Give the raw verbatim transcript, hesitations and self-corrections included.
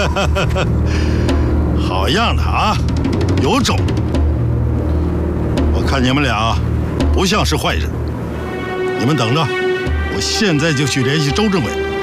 好样的啊，有种！我看你们俩不像是坏人，你们等着，我现在就去联系周政委。